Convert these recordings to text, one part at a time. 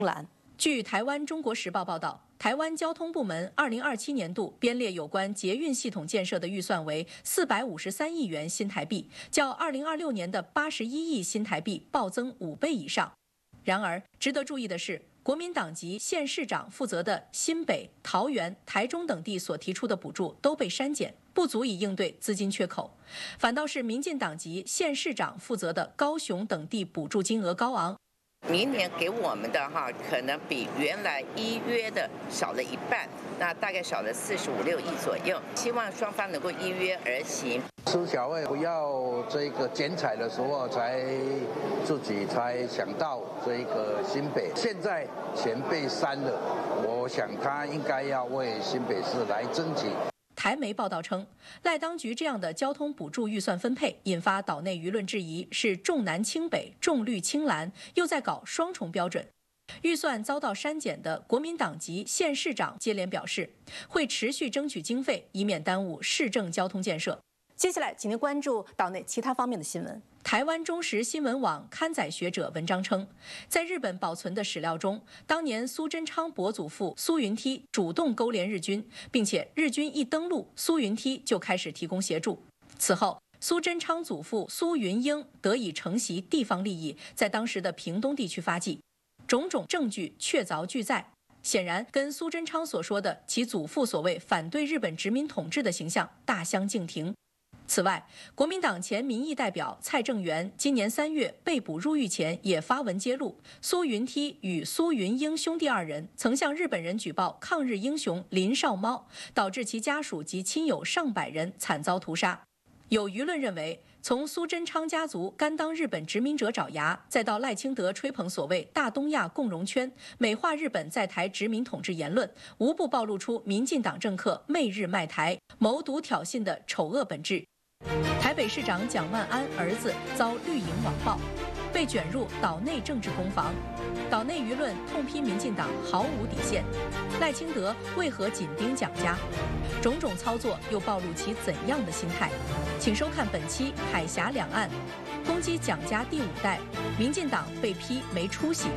蓝。据台湾《中国时报》报道，台湾交通部门2027年度编列有关捷运系统建设的预算为453亿元新台币，较2026年的81亿新台币暴增5倍以上。然而，值得注意的是，国民党籍县市长负责的新北、桃园、台中等地所提出的补助都被删减，不足以应对资金缺口。反倒是民进党籍县市长负责的高雄等地补助金额高昂。 明年给我们的可能比原来依约的少了一半，那大概少了45、6亿左右。希望双方能够依约而行。 苏小慧不要这个剪彩的时候自己才想到这个新北，现在钱被删了，我想他应该要为新北市来争取。 台媒报道称，赖当局这样的交通补助预算分配，引发岛内舆论质疑，是重南轻北、重绿轻蓝，又在搞双重标准。预算遭到删减的国民党籍县市长接连表示，会持续争取经费，以免耽误市政交通建设。接下来，请您关注岛内其他方面的新闻。台湾中时新闻网刊载学者文章称，在日本保存的史料中，当年苏贞昌伯祖父苏云梯主动勾连日军，并且日军一登陆，苏云梯就开始提供协助。此后，苏贞昌祖父苏云英得以承袭地方利益，在当时的屏东地区发迹，种种证据确凿俱在。显然，跟苏贞昌所说的其祖父所谓反对日本殖民统治的形象大相径庭。此外，国民党前民意代表蔡正元今年3月被捕入狱前，也发文揭露，苏云梯与苏云英兄弟2人曾向日本人举报抗日英雄林少猫，导致其家属及亲友上百人惨遭屠杀。有舆论认为，从苏贞昌家族甘当日本殖民者爪牙，再到赖清德吹捧所谓大东亚共荣圈，美化日本在台殖民统治言论，无不暴露出民进党政客媚日卖台、谋独挑衅的丑恶本质。台北市长蒋万安儿子遭绿营网暴，被卷入岛内政治攻防，岛内舆论痛批民进党毫无底线。赖清德为何紧盯蒋家？种种操作又暴露其怎样的心态？请收看本期《海峡两岸》，攻击蒋家第5代，民进党被批没出息。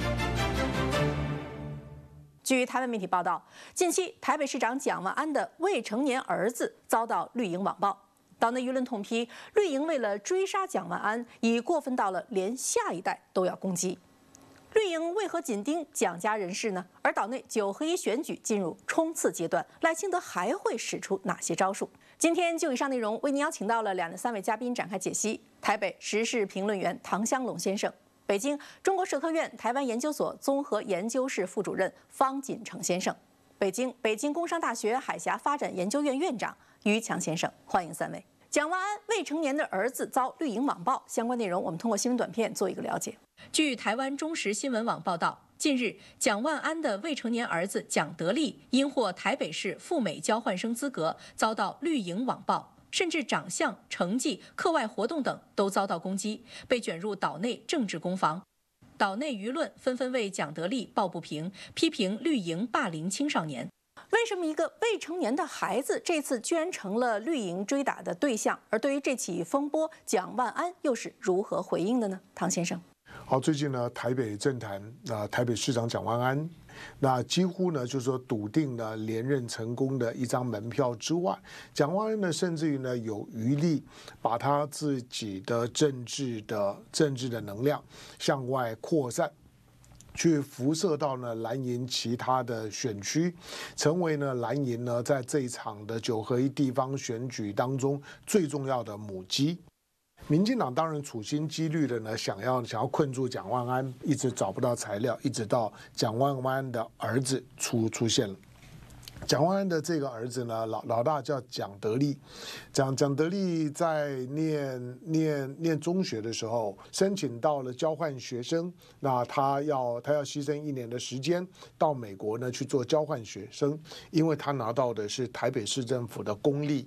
据台湾媒体报道，近期台北市长蒋万安的未成年儿子遭到绿营网暴。岛内舆论痛批绿营为了追杀蒋万安，已过分到了连下一代都要攻击。绿营为何紧盯蒋家人士呢？而岛内9合1选举进入冲刺阶段，赖清德还会使出哪些招数？今天就以上内容为您邀请到了2、3位嘉宾展开解析。台北时事评论员唐湘龙先生，北京中国社科院台湾研究所综合研究室副主任方锦成先生，北京工商大学海峡发展研究院院长于强先生，欢迎3位。蒋万安未成年的儿子遭绿营网暴，相关内容我们通过新闻短片做一个了解。据台湾中时新闻网报道，近日蒋万安的未成年儿子蒋德利因获台北市赴美交换生资格，遭到绿营网暴，甚至长相、成绩、课外活动等都遭到攻击，被卷入岛内政治攻防。岛内舆论纷纷为蒋德利抱不平，批评绿营霸凌青少年。为什么一个未成年的孩子这次居然成了绿营追打的对象？而对于这起风波，蒋万安又是如何回应的呢？唐先生， 好，最近呢，台北政坛台北市长蒋万安，那几乎呢就是说笃定了连任成功的一张门票之外，蒋万安呢甚至于呢有余力把他自己的政治的能量向外扩散。去辐射到呢蓝营其他的选区，成为呢蓝营呢在这一场的9合1地方选举当中最重要的母鸡。民进党当然处心积虑的呢想要困住蒋万安，一直找不到材料，一直到蒋万安的儿子出现了。蒋万安的这个儿子呢，老大叫蒋德利，蒋德利在念中学的时候，申请到了交换学生，那他要牺牲1年的时间到美国呢去做交换学生，因为他拿到的是台北市政府的公立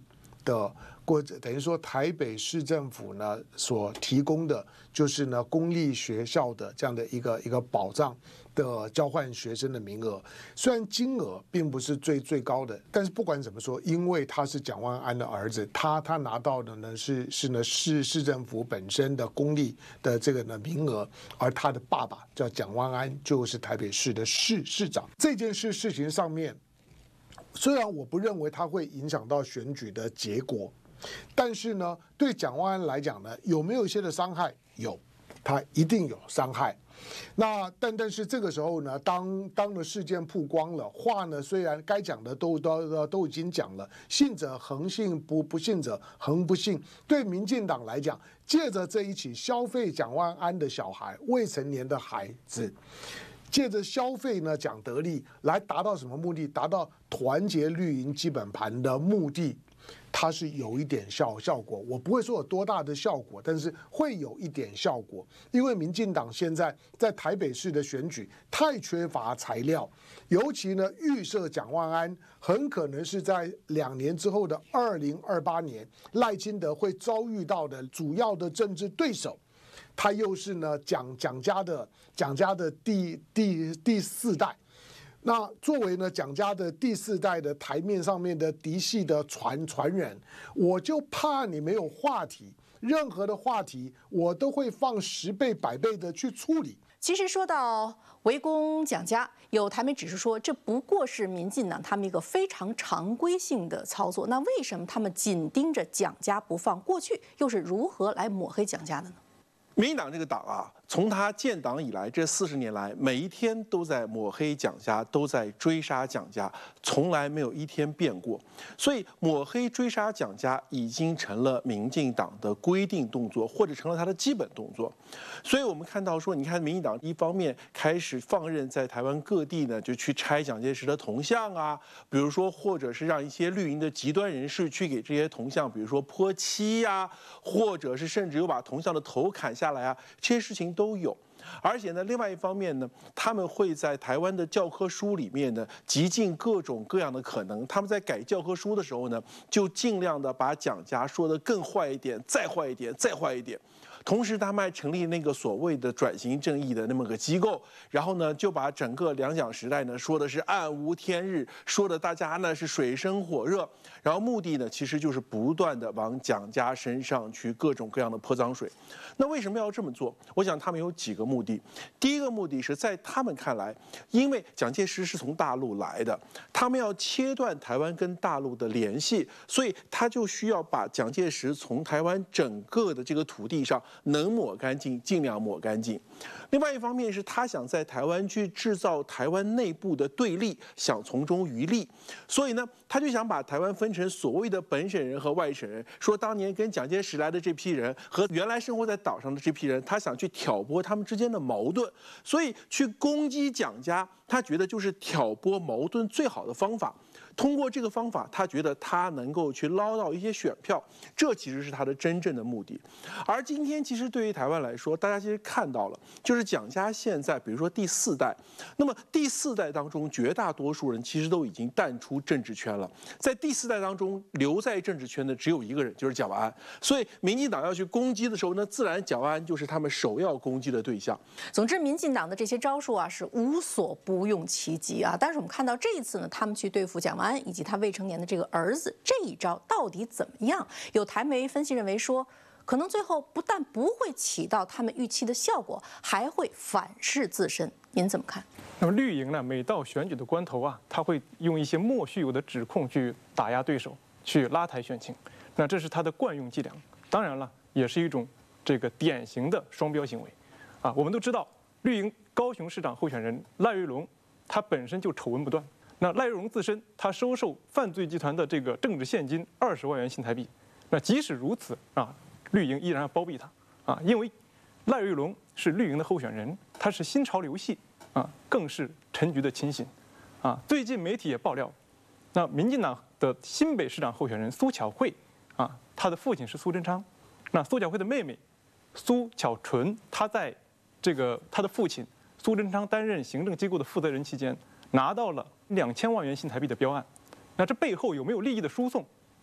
的，等于说台北市政府呢所提供的就是呢公立学校的这样的一个保障的交换学生的名额，虽然金额并不是最高的，但是不管怎么说，因为他是蒋万安的儿子，他拿到的呢是市政府本身的公立的这个呢名额，而他的爸爸叫蒋万安，就是台北市的市长。这件事情上面，虽然我不认为它会影响到选举的结果，但是呢，对蒋万安来讲呢，有没有一些的伤害？有，他一定有伤害。那但是这个时候呢，当了事件曝光了，话呢虽然该讲的都已经讲了，信者恒信，不信者恒不信。对民进党来讲，借着这一起消费蒋万安的小孩，未成年的孩子，借着消费呢蒋得利来达到什么目的？达到团结绿营基本盘的目的。它是有一点效果，我不会说有多大的效果，但是会有一点效果。因为民进党现在在台北市的选举太缺乏材料，尤其呢预设蒋万安很可能是在2年之后的2028年，赖清德会遭遇到的主要的政治对手，他又是呢蒋家的第4代。那作为呢蒋家的第4代的台面上面的嫡系的传人，我就怕你没有话题，任何的话题我都会放10倍100倍的去处理。 其实说到围攻蒋家，有台媒只是说这不过是民进党他们一个非常常规性的操作。那为什么他们紧盯着蒋家不放？过去又是如何来抹黑蒋家的呢？ 民进党这个党啊，从他建党以来这40年来，每一天都在抹黑蒋家，都在追杀蒋家，从来没有一天变过。所以抹黑追杀蒋家已经成了民进党的规定动作，或者成了他的基本动作。所以我们看到说，你看民进党一方面开始放任在台湾各地呢，就去拆蒋介石的铜像啊，比如说或者是让一些绿营的极端人士去给这些铜像，比如说泼漆呀，或者是甚至有把铜像的头砍下来啊，这些事情都有。而且呢，另外一方面呢，他们会在台湾的教科书里面呢，极尽各种各样的可能。他们在改教科书的时候呢，就尽量的把蒋家说得更坏一点，再坏一点，再坏一点。同时，他们还成立那个所谓的转型正义的那么个机构，然后呢，就把整个两蒋时代呢说的是暗无天日，说的大家呢是水深火热，然后目的呢其实就是不断的往蒋家身上去各种各样的泼脏水。那为什么要这么做？我想他们有几个目的。第一个目的是在他们看来，因为蒋介石是从大陆来的，他们要切断台湾跟大陆的联系，所以他就需要把蒋介石从台湾整个的这个土地上能抹干净，尽量抹干净。另外一方面是他想在台湾去制造台湾内部的对立，想从中渔利，所以呢，他就想把台湾分成所谓的本省人和外省人，说当年跟蒋介石来的这批人和原来生活在岛上的这批人，他想去挑拨他们之间的矛盾，所以去攻击蒋家，他觉得就是挑拨矛盾最好的方法。通过这个方法，他觉得他能够去捞到一些选票，这其实是他的真正的目的。而今天其实对于台湾来说，大家其实看到了，就是蒋家现在比如说第4代，那么第4代当中绝大多数人其实都已经淡出政治圈了，在第4代当中留在政治圈的只有一个人，就是蒋万安。所以民进党要去攻击的时候呢，自然蒋万安就是他们首要攻击的对象。 总之，民进党的这些招数啊是无所不用其极啊。但是我们看到这一次呢，他们去对付蒋万安以及他未成年的这个儿子，这一招到底怎么样？有台媒分析认为说，可能最后不但不会起到他们预期的效果，还会反噬自身。您怎么看？ 那么绿营呢，每到选举的关头啊，他会用一些莫须有的指控去打压对手，去拉抬选情。那这是他的惯用伎俩。当然了，也是一种这个典型的双标行为。啊，我们都知道，绿营高雄市长候选人赖瑞隆，他本身就丑闻不断。那赖瑞隆自身，他收受犯罪集团的这个政治现金20万元新台币。那即使如此啊，绿营依然要包庇他啊，因为赖瑞隆是绿营的候选人，他是新潮流系啊，更是陈菊的亲信啊。最近媒体也爆料，那民进党的新北市长候选人苏巧慧啊，他的父亲是苏贞昌，那苏巧慧的妹妹苏巧纯，她在这个她的父亲苏贞昌担任行政机构的负责人期间，拿到了2000万元新台币的标案。那这背后有没有利益的输送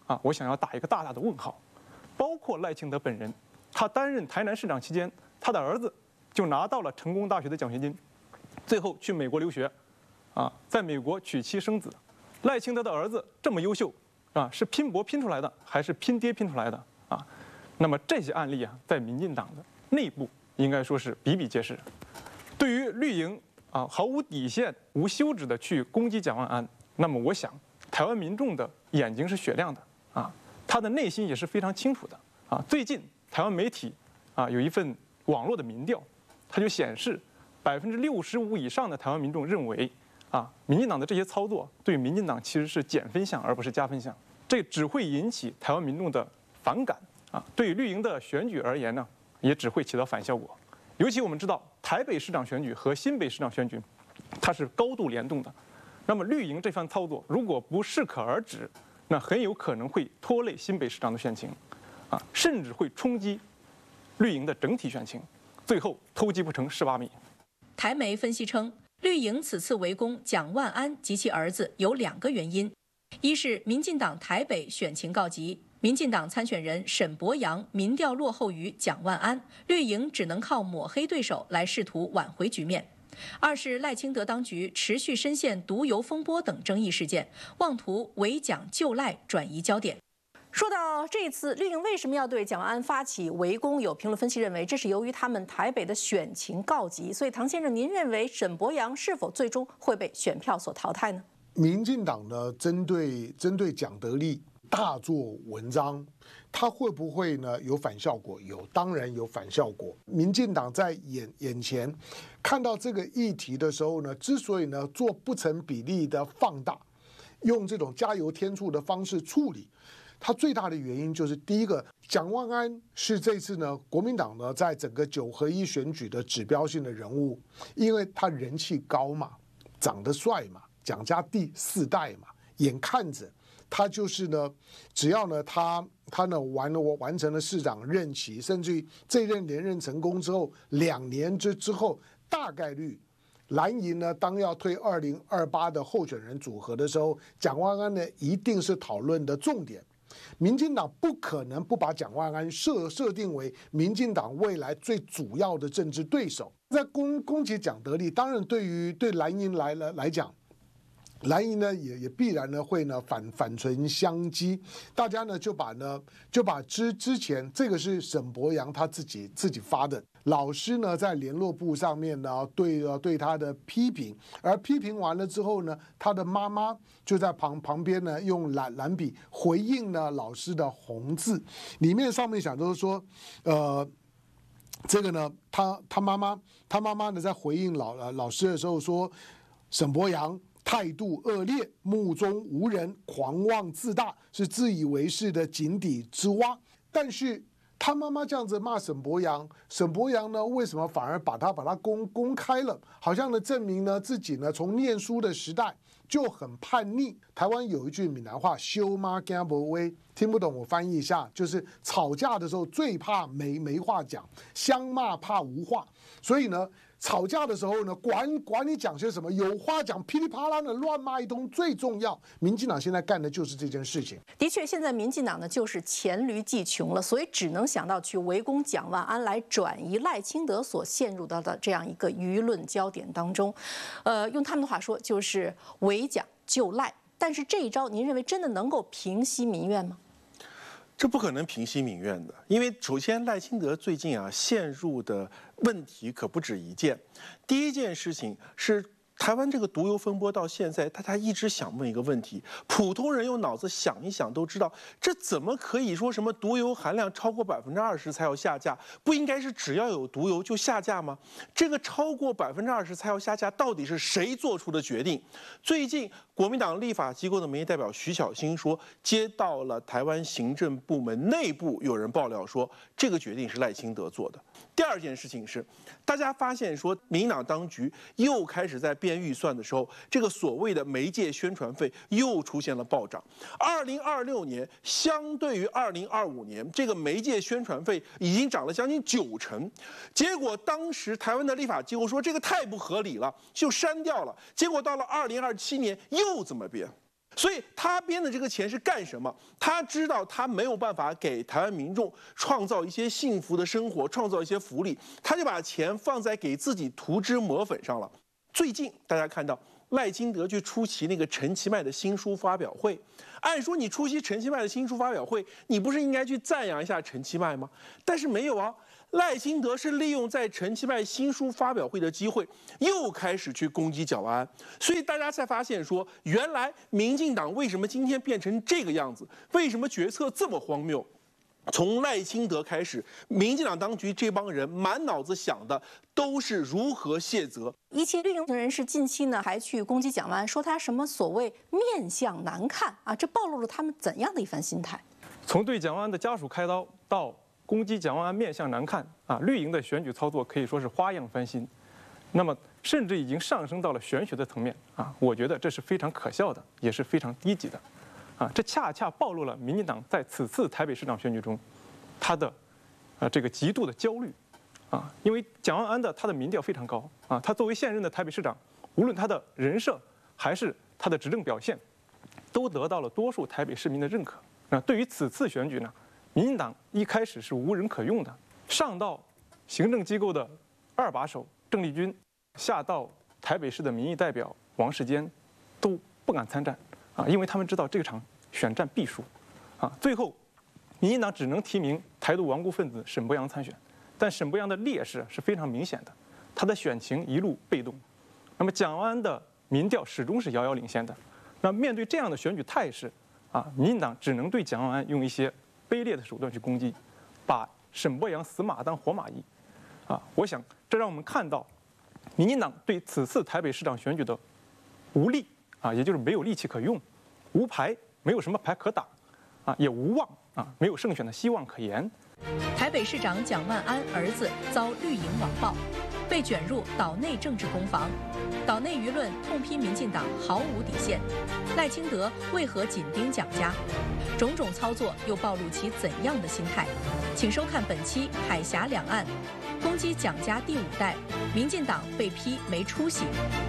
我想要打一个大大的问号。包括赖清德本人，他担任台南市长期间，他的儿子就拿到了成功大学的奖学金，最后去美国留学，在美国娶妻生子。赖清德的儿子这么优秀，是拼搏拼出来的，还是拼爹拼出来的啊？那么这些案例在民进党的内部应该说是比比皆是。对于绿营毫无底线、无休止的去攻击蒋万安，那么我想台湾民众的眼睛是雪亮的他的内心也是非常清楚的最近台湾媒体有一份网络的民调，它就显示65%以上的台湾民众认为民进党的这些操作对民进党其实是减分项而不是加分项，这只会引起台湾民众的反感对于绿营的选举而言呢，也只会起到反效果。尤其我们知道台北市长选举和新北市长选举，它是高度联动的。那么绿营这番操作如果不适可而止，那很有可能会拖累新北市长的选情，甚至会冲击绿营的整体选情，最后偷鸡不成蚀把米。 台媒分析称，绿营此次围攻蒋万安及其儿子有2个原因：一是民进党台北选情告急，民进党参选人沈伯洋民调落后于蒋万安，绿营只能靠抹黑对手来试图挽回局面；二是赖清德当局持续深陷毒油风波等争议事件，妄图围蒋救赖，转移焦点。说到这次绿营为什么要对蒋万安发起围攻，有评论分析认为，这是由于他们台北的选情告急。所以唐先生，您认为沈伯洋是否最终会被选票所淘汰呢？ 民进党呢，针对蒋德壢大做文章，他会不会呢有反效果？有，当然有反效果。民进党在眼前看到这个议题的时候呢，之所以呢做不成比例的放大，用这种加油添醋的方式处理，它最大的原因就是第一个，蒋万安是这次呢国民党呢在整个9合1选举的指标性的人物，因为他人气高嘛，长得帅嘛，蒋家第4代嘛，眼看着他就是呢，只要呢他呢完成了市长任期，甚至于这任连任成功之后，2年之后大概率蓝营呢当要推2028的候选人组合的时候，蒋万安呢一定是讨论的重点。民进党不可能不把蒋万安设定为民进党未来最主要的政治对手。在攻击蒋德壢，当然对蓝营来讲，蓝营呢也必然呢会呢反唇相讥，大家呢就把之前这个是沈伯洋他自己发的，老师呢在联络簿上面呢对他的批评，而批评完了之后呢，他的妈妈就在旁边呢用蓝笔回应呢老师的红字，里面上面讲就是说这个呢他妈妈呢在回应老师的时候说，沈伯洋态度恶劣，目中无人，狂妄自大，是自以为是的井底之蛙。但是他妈妈这样子骂沈伯洋，沈伯洋呢为什么反而把他公开了？好像呢证明呢自己呢从念书的时代就很叛逆。台湾有一句闽南话，羞妈惊不威，听不懂我翻译一下，就是吵架的时候最怕没话讲，相骂怕无话。所以呢，吵架的时候呢，管你讲些什么，有话讲，噼里啪啦的乱骂一通最重要。民进党现在干的就是这件事情。 的确，现在民进党呢就是黔驴技穷了，所以只能想到去围攻蒋万安，来转移赖清德所陷入到的这样一个舆论焦点当中。用他们的话说，就是围蒋救赖。但是这一招，您认为真的能够平息民怨吗？ 这不可能平息民怨的，因为首先赖清德最近陷入的问题可不止一件。第一件事情是台湾这个毒油风波到现在，大家一直想问一个问题：普通人用脑子想一想都知道，这怎么可以说什么毒油含量超过20%才要下架？不应该是只要有毒油就下架吗？这个超过20%才要下架，到底是谁做出的决定？最近国民党立法机构的民意代表徐小新说，接到了台湾行政部门内部有人爆料说，这个决定是赖清德做的。第二件事情是，大家发现说，民进党当局又开始在编预算的时候，这个所谓的媒介宣传费又出现了暴涨。2026年相对于2025年，这个媒介宣传费已经涨了将近90%。结果当时台湾的立法机构说这个太不合理了，就删掉了。结果到了2027年又怎么变？ 所以他编的这个钱是干什么？他知道他没有办法给台湾民众创造一些幸福的生活，创造一些福利，他就把钱放在给自己涂脂抹粉上了。最近大家看到赖清德去出席那个陈其迈的新书发表会，按说你出席陈其迈的新书发表会，你不是应该去赞扬一下陈其迈吗？但是没有啊。赖清德是利用在陈其迈新书发表会的机会，又开始去攻击蒋万安，所以大家才发现说，原来民进党为什么今天变成这个样子？为什么决策这么荒谬？从赖清德开始，民进党当局这帮人满脑子想的都是如何卸责。 一些绿营人士近期呢还去攻击蒋万安，说他什么所谓面相难看啊，这暴露了他们怎样的一番心态？ 从对蒋万安的家属开刀到攻击蒋万安面相难看啊，绿营的选举操作可以说是花样翻新，那么甚至已经上升到了玄学的层面啊，我觉得这是非常可笑的，也是非常低级的，啊，这恰恰暴露了民进党在此次台北市长选举中，他的这个极度的焦虑，啊，因为蒋万安他的民调非常高啊，他作为现任的台北市长，无论他的人设还是他的执政表现，都得到了多数台北市民的认可。那对于此次选举呢？民进党一开始是无人可用的，上到行政机构的二把手郑丽君，下到台北市的民意代表王世坚，都不敢参战啊，因为他们知道这场选战必输啊。最后，民进党只能提名台独顽固分子沈伯洋参选，但沈伯洋的劣势是非常明显的，他的选情一路被动。那么蒋万安的民调始终是遥遥领先的。那面对这样的选举态势啊，民进党只能对蒋万安用一些卑劣的手段去攻击，把沈伯洋死马当活马医，啊，我想这让我们看到，民进党对此次台北市长选举的无力啊，也就是没有力气可用，无牌，没有什么牌可打，啊，也无望啊，没有胜选的希望可言。 台北市长蒋万安儿子遭绿营网暴，被卷入岛内政治攻防，岛内舆论痛批民进党毫无底线，赖清德为何紧盯蒋家？种种操作又暴露其怎样的心态？请收看本期《海峡两岸》，攻击蒋家第5代，民进党被批没出息。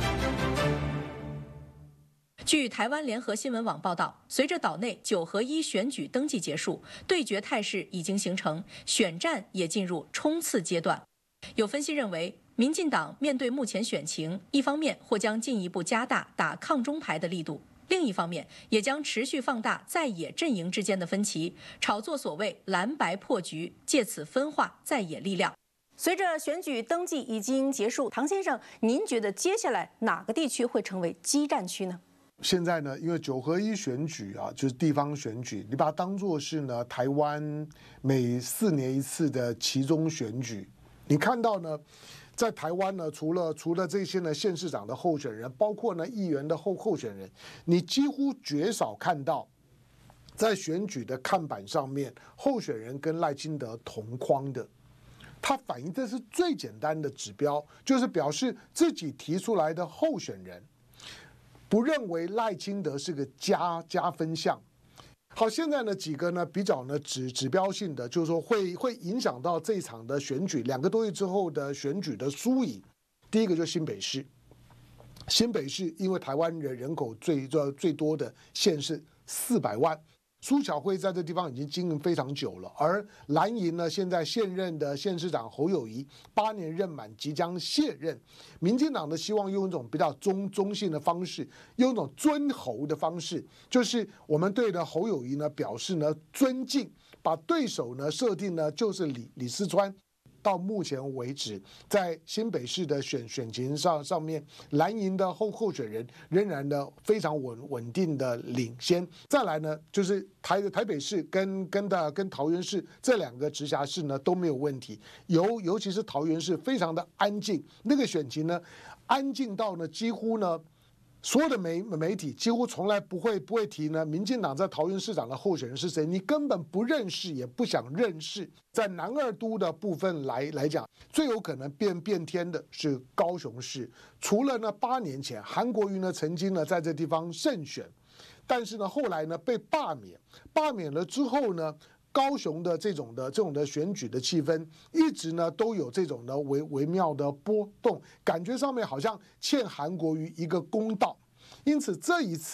据台湾联合新闻网报道，随着岛内9合1选举登记结束，对决态势已经形成，选战也进入冲刺阶段。有分析认为，民进党面对目前选情，一方面或将进一步加大打抗中牌的力度，另一方面也将持续放大在野阵营之间的分歧，炒作所谓蓝白破局，借此分化在野力量。 随着选举登记已经结束，唐先生，您觉得接下来哪个地区会成为激战区呢？ 现在呢，因为9合1选举啊，就是地方选举，你把它当作是呢台湾每4年一次的期中选举。你看到呢，在台湾呢，除了这些呢县市长的候选人，包括呢议员的候选人，你几乎绝少看到在选举的看板上面候选人跟赖清德同框的。它反映的是最简单的指标，就是表示自己提出来的候选人不认为赖清德是个加分项。好，现在呢几个呢比较呢指标性的，就是说会影响到这一场的选举2个多月之后的选举的输赢。第一个就是新北市，新北市因为台湾人口最多的县市400万。苏巧慧在这地方已经经营非常久了，而蓝营呢，现在现任的县市长侯友宜8年任满，即将卸任。民进党呢，希望用一种比较中性的方式，用一种尊侯的方式，就是我们对呢侯友宜呢表示呢尊敬，把对手呢设定呢就是李四川。到目前为止，在新北市的选情上面，蓝营的候选人仍然呢非常稳定的领先。再来呢，就是台北市跟桃园市这2个直辖市呢都没有问题，尤其是桃园市非常的安静，那个选情呢安静到呢几乎呢。所有的媒体几乎从来不会提呢，民进党在桃园市长的候选人是谁，你根本不认识，也不想认识。在南2都的部分来讲，最有可能变天的是高雄市。除了呢8年前韩国瑜呢曾经呢在这地方胜选，但是呢后来呢被罢免了之后呢。高雄的这种的选举的气氛，一直呢都有这种的微妙的波动，感觉上面好像欠韩国瑜一个公道。因此这一次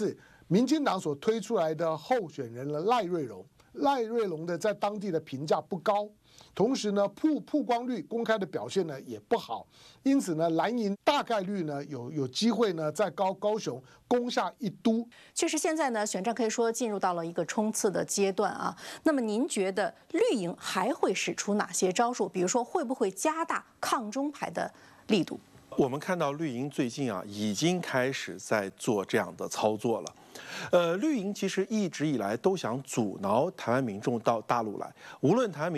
民进党所推出来的候选人呢赖瑞隆，赖瑞隆的在当地的评价不高。同时呢，曝光率、公开的表现呢也不好，因此呢，蓝营大概率呢有机会呢在高雄攻下一都。 确实，现在呢选战可以说进入到了一个冲刺的阶段啊。那么您觉得绿营还会使出哪些招数？比如说，会不会加大抗中牌的力度？ 我们看到绿营最近啊已经开始在做这样的操作了。绿营其实一直以来都想阻挠台湾民众到大陆来，无论台湾民